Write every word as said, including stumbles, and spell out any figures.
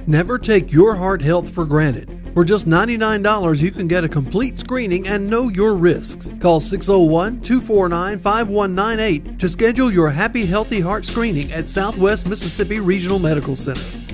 Never take your heart health for granted. For just ninety-nine dollars, you can get a complete screening and know your risks. Call six oh one, two four nine, five one nine eight to schedule your Happy Healthy Heart screening at Southwest Mississippi Regional Medical Center.